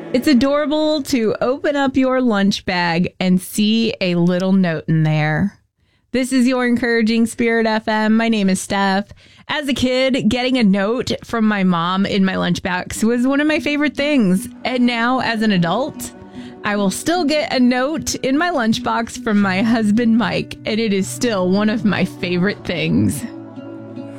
It's adorable to open up your lunch bag and see a little note in there. This is your Encouraging Spirit FM. My name is Steph. As a kid, getting a note from my mom in my lunchbox was one of my favorite things. And now, as an adult, I will still get a note in my lunchbox from my husband, Mike, and it is still one of my favorite things.